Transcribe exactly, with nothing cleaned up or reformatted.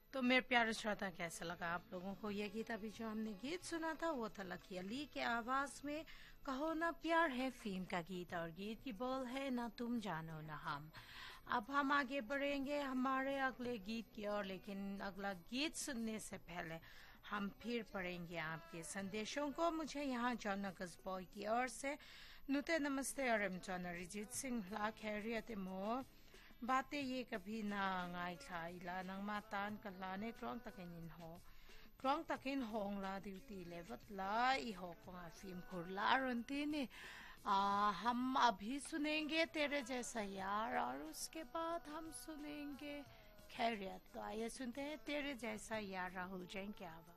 तो मेरे प्यारे श्रोता, कैसा लगा आप लोगों को ये गीत? अभी जो हमने गीत सुना था वो था लकी अली के आवाज में कहो ना प्यार है फिल्म का गीत, और गीत की बोल है ना तुम जानो ना हम। अब हम आगे बढ़ेंगे हमारे अगले गीत की ओर, लेकिन अगला गीत सुनने से पहले हम फिर पढ़ेंगे आपके संदेशों को। मुझे यहाँ जॉन बॉय की ओर से नुते नमस्ते और रिजीत सिंह ला खैरियत मो बातें ये कभी ना ngai khai la nang matan ka la ne trong takin in ho trong takin hong la duty levat la i ho को फिल्म खुरला रंती ने आ हम अभी सुनेंगे तेरे जैसा यार, और उसके बाद हम सुनेंगे खैरियत। तो आइए सुनते हैं तेरे जैसा यार, राहुल जैन की आवाज।